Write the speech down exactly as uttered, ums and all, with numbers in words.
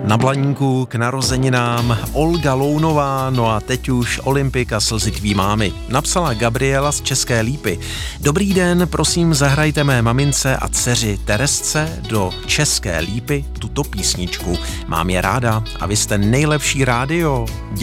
Na Blaníku k narozeninám Olga Lounová, no a teď už Olympik a slzy tvý mámy. Napsala Gabriela z České Lípy. Dobrý den, prosím, zahrajte mé mamince a dceři Teresce do České Lípy tuto písničku. Mám je ráda a vy jste nejlepší rádio.